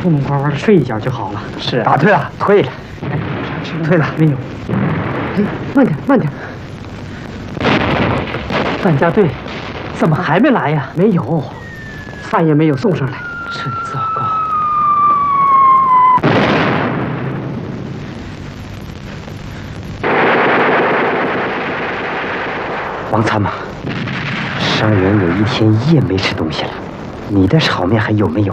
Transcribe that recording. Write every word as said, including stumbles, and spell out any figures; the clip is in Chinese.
痛痛快快的睡一觉就好了。 是啊， 打退了，退了，退了， 没有。哎，慢点，慢点。范家队怎么还没来呀？没有，饭也没有送上来，真糟糕。 王参谋，伤员有一天一夜没吃东西了，你的炒面还有没有？